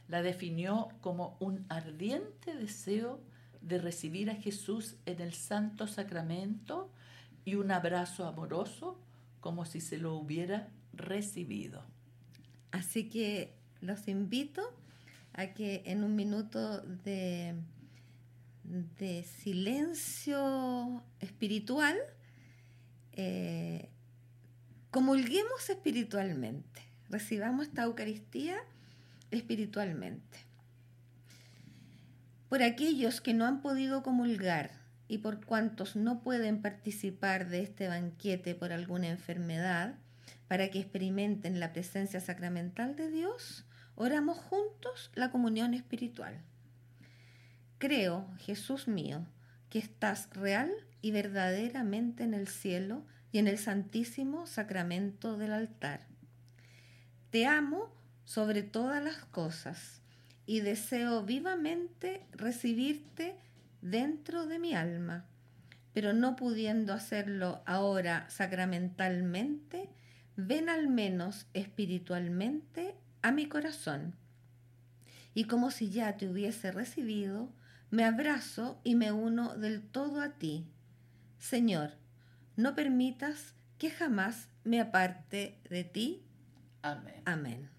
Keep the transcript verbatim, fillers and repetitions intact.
La definió como un ardiente deseo de recibir a Jesús en el Santo Sacramento y un abrazo amoroso como si se lo hubiera recibido. Así que los invito a que en un minuto de, de silencio espiritual eh, comulguemos espiritualmente, recibamos esta Eucaristía espiritualmente. Por aquellos que no han podido comulgar y por cuantos no pueden participar de este banquete por alguna enfermedad, para que experimenten la presencia sacramental de Dios, oramos juntos la comunión espiritual. Creo, Jesús mío, que estás real y verdaderamente en el cielo y en el santísimo sacramento del altar. Te amo sobre todas las cosas y deseo vivamente recibirte dentro de mi alma, pero no pudiendo hacerlo ahora sacramentalmente, ven al menos espiritualmente a mi corazón. Y como si ya te hubiese recibido, me abrazo y me uno del todo a ti. Señor, no permitas que jamás me aparte de ti. Amén. Amén.